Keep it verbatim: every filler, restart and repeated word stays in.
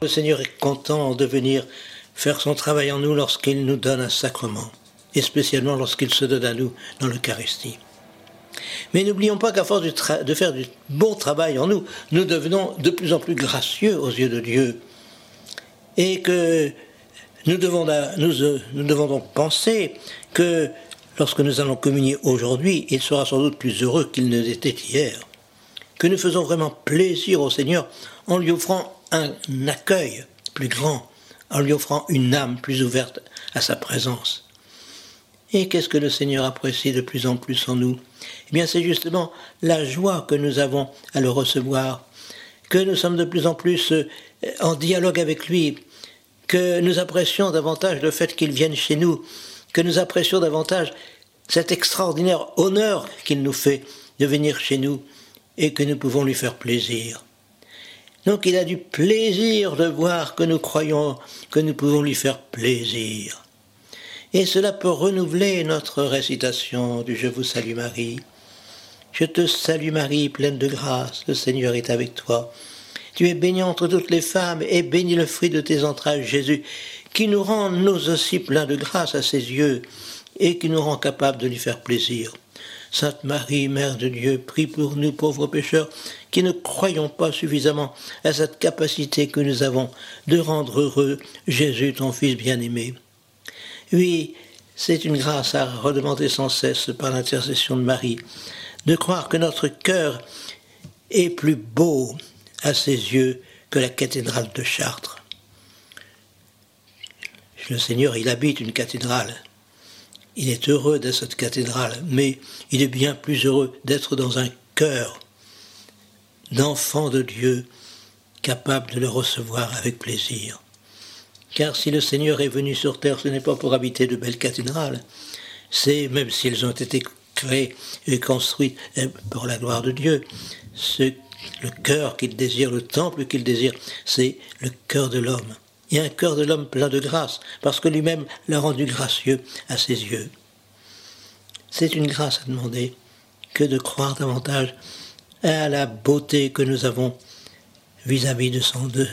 Le Seigneur est content de venir faire son travail en nous lorsqu'il nous donne un sacrement, et spécialement lorsqu'il se donne à nous dans l'Eucharistie. Mais n'oublions pas qu'à force de, tra- de faire du bon travail en nous, nous devenons de plus en plus gracieux aux yeux de Dieu. Et que nous devons, nous, nous devons donc penser que lorsque nous allons communier aujourd'hui, il sera sans doute plus heureux qu'il ne l'était hier. Que nous faisons vraiment plaisir au Seigneur en lui offrant un accueil plus grand, en lui offrant une âme plus ouverte à sa présence. Et qu'est-ce que le Seigneur apprécie de plus en plus en nous ? Eh bien, c'est justement la joie que nous avons à le recevoir, que nous sommes de plus en plus en dialogue avec lui, que nous apprécions davantage le fait qu'il vienne chez nous, que nous apprécions davantage cet extraordinaire honneur qu'il nous fait de venir chez nous et que nous pouvons lui faire plaisir. Donc il a du plaisir de voir que nous croyons que nous pouvons lui faire plaisir. Et cela peut renouveler notre récitation du « Je vous salue Marie ». Je te salue Marie, pleine de grâce, le Seigneur est avec toi. Tu es bénie entre toutes les femmes, et béni le fruit de tes entrailles, Jésus, qui nous rend nous aussi pleins de grâce à ses yeux, et qui nous rend capables de lui faire plaisir. Sainte Marie, Mère de Dieu, prie pour nous pauvres pécheurs, qui ne croyons pas suffisamment à cette capacité que nous avons de rendre heureux Jésus, ton Fils bien-aimé. Oui, c'est une grâce à redemander sans cesse par l'intercession de Marie, de croire que notre cœur est plus beau à ses yeux que la cathédrale de Chartres. Le Seigneur, il habite une cathédrale. Il est heureux d'être cette cathédrale, mais il est bien plus heureux d'être dans un cœur d'enfant de Dieu, capable de le recevoir avec plaisir. Car si le Seigneur est venu sur terre, ce n'est pas pour habiter de belles cathédrales, c'est, même si elles ont été créées et construites pour la gloire de Dieu, ce, le cœur qu'il désire, le temple qu'il désire, c'est le cœur de l'homme. Et un cœur de l'homme plein de grâce, parce que lui-même l'a rendu gracieux à ses yeux. C'est une grâce à demander que de croire davantage à la beauté que nous avons vis-à-vis de son, de,